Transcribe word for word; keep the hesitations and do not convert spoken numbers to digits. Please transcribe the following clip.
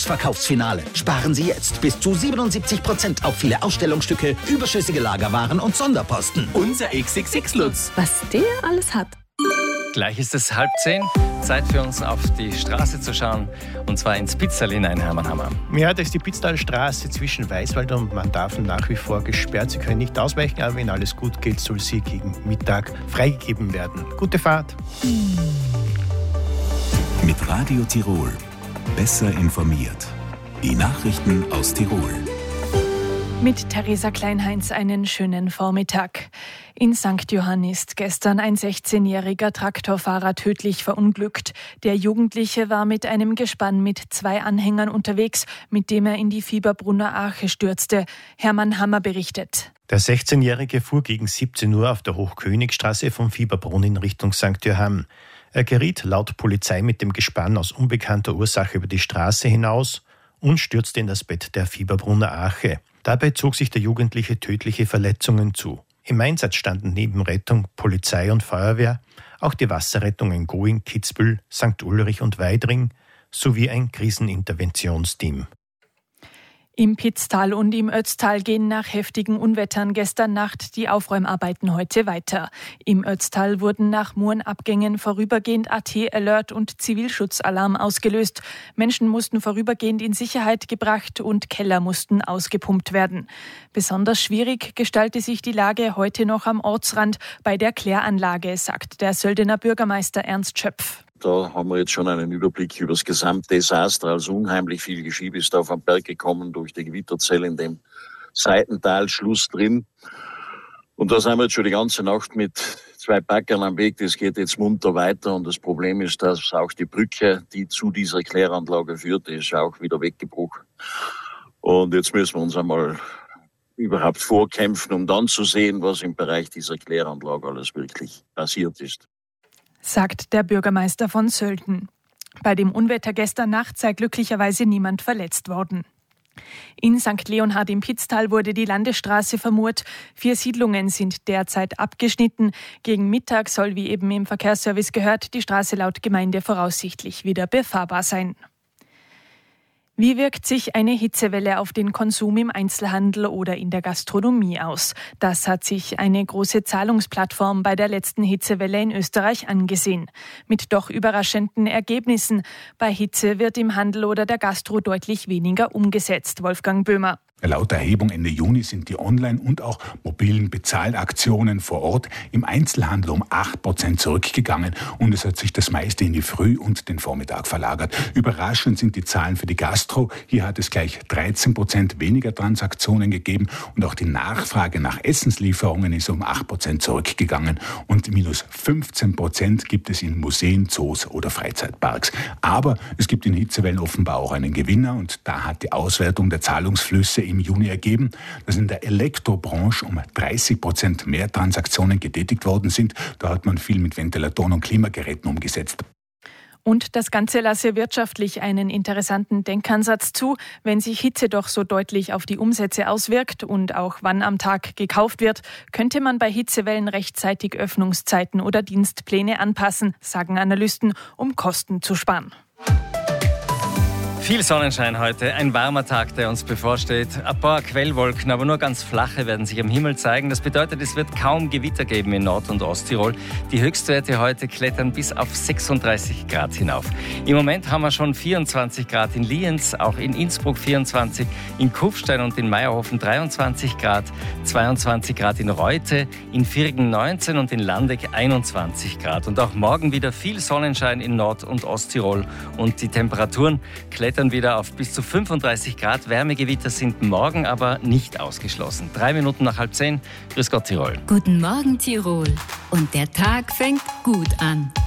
Ausverkaufsfinale. Sparen Sie jetzt bis zu siebenundsiebzig Prozent auf viele Ausstellungsstücke, überschüssige Lagerwaren und Sonderposten. Unser X X X-Lutz. Was der alles hat. Gleich ist es halb zehn. Zeit für uns auf die Straße zu schauen. Und zwar ins Pitztal hinein, Hermann Hammer. Ja, das ist die Pitztalstraße zwischen Weißwald und Mandarfen nach wie vor gesperrt. Sie können nicht ausweichen, aber wenn alles gut geht, soll sie gegen Mittag freigegeben werden. Gute Fahrt. Mit Radio Tirol. Besser informiert. Die Nachrichten aus Tirol. Mit Theresa Kleinheinz einen schönen Vormittag. In Sankt Johann ist gestern ein sechzehnjähriger Traktorfahrer tödlich verunglückt. Der Jugendliche war mit einem Gespann mit zwei Anhängern unterwegs, mit dem er in die Fieberbrunner Arche stürzte. Hermann Hammer berichtet. Der sechzehnjährige fuhr gegen siebzehn Uhr auf der Hochkönigstraße vom Fieberbrunn in Richtung Sankt Johann. Er geriet laut Polizei mit dem Gespann aus unbekannter Ursache über die Straße hinaus und stürzte in das Bett der Fieberbrunner Arche. Dabei zog sich der Jugendliche tödliche Verletzungen zu. Im Einsatz standen neben Rettung, Polizei und Feuerwehr auch die Wasserrettungen Going, Kitzbühel, Sankt Ulrich und Weidring sowie ein Kriseninterventionsteam. Im Pitztal und im Ötztal gehen nach heftigen Unwettern gestern Nacht die Aufräumarbeiten heute weiter. Im Ötztal wurden nach Murenabgängen vorübergehend A T-Alert und Zivilschutzalarm ausgelöst. Menschen mussten vorübergehend in Sicherheit gebracht und Keller mussten ausgepumpt werden. Besonders schwierig gestaltet sich die Lage heute noch am Ortsrand bei der Kläranlage, sagt der Söldener Bürgermeister Ernst Schöpf. Da haben wir jetzt schon einen Überblick über das gesamte Desaster. Also unheimlich viel Geschiebe ist auf den Berg gekommen durch die Gewitterzelle in dem Seitentalschluss drin. Und da sind wir jetzt schon die ganze Nacht mit zwei Backern am Weg. Das geht jetzt munter weiter. Und das Problem ist, dass auch die Brücke, die zu dieser Kläranlage führt, ist auch wieder weggebrochen. Und jetzt müssen wir uns einmal überhaupt vorkämpfen, um dann zu sehen, was im Bereich dieser Kläranlage alles wirklich passiert ist. Sagt der Bürgermeister von Sölden. Bei dem Unwetter gestern Nacht sei glücklicherweise niemand verletzt worden. In Sankt Leonhard im Pitztal wurde die Landesstraße vermurt. Vier Siedlungen sind derzeit abgeschnitten. Gegen Mittag soll, wie eben im Verkehrsservice gehört, die Straße laut Gemeinde voraussichtlich wieder befahrbar sein. Wie wirkt sich eine Hitzewelle auf den Konsum im Einzelhandel oder in der Gastronomie aus? Das hat sich eine große Zahlungsplattform bei der letzten Hitzewelle in Österreich angesehen. Mit doch überraschenden Ergebnissen. Bei Hitze wird im Handel oder der Gastro deutlich weniger umgesetzt. Wolfgang Böhmer. Laut Erhebung Ende Juni sind die Online- und auch mobilen Bezahlaktionen vor Ort im Einzelhandel um acht Prozent zurückgegangen und es hat sich das meiste in die Früh- und den Vormittag verlagert. Überraschend sind die Zahlen für die Gastro. Hier hat es gleich dreizehn Prozent weniger Transaktionen gegeben und auch die Nachfrage nach Essenslieferungen ist um acht Prozent zurückgegangen und minus fünfzehn Prozent gibt es in Museen, Zoos oder Freizeitparks. Aber es gibt in Hitzewellen offenbar auch einen Gewinner und da hat die Auswertung der Zahlungsflüsse im Juni ergeben, dass in der Elektrobranche um dreißig Prozent mehr Transaktionen getätigt worden sind. Da hat man viel mit Ventilatoren und Klimageräten umgesetzt. Und das Ganze lasse wirtschaftlich einen interessanten Denkansatz zu. Wenn sich Hitze doch so deutlich auf die Umsätze auswirkt und auch wann am Tag gekauft wird, könnte man bei Hitzewellen rechtzeitig Öffnungszeiten oder Dienstpläne anpassen, sagen Analysten, um Kosten zu sparen. Viel Sonnenschein heute, ein warmer Tag, der uns bevorsteht. Ein paar Quellwolken, aber nur ganz flache werden sich am Himmel zeigen. Das bedeutet, es wird kaum Gewitter geben in Nord- und Osttirol. Die Höchstwerte heute klettern bis auf sechsunddreißig Grad hinauf. Im Moment haben wir schon vierundzwanzig Grad in Lienz, auch in Innsbruck vierundzwanzig, in Kufstein und in Meierhofen dreiundzwanzig Grad, zweiundzwanzig Grad in Reute, in Virgen neunzehn und in Landeck einundzwanzig Grad. Und auch morgen wieder viel Sonnenschein in Nord- und Osttirol und die Temperaturen klettern dann wieder auf bis zu fünfunddreißig Grad. Wärmegewitter sind morgen aber nicht ausgeschlossen. Drei Minuten nach halb zehn. Grüß Gott, Tirol. Guten Morgen, Tirol. Und der Tag fängt gut an.